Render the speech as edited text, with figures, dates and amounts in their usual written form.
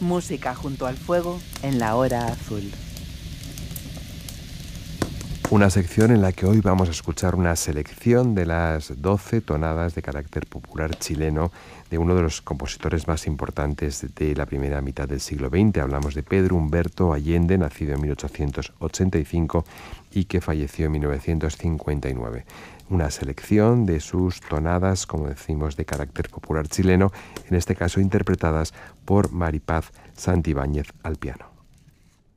Música junto al fuego en la hora azul. Una sección en la que hoy vamos a escuchar una selección de las 12 tonadas de carácter popular chileno de uno de los compositores más importantes de la primera mitad del siglo XX. Hablamos de Pedro Humberto Allende, nacido en 1885 y que falleció en 1959. Una selección de sus tonadas, como decimos, de carácter popular chileno, en este caso interpretadas por Maripaz Santibáñez al piano.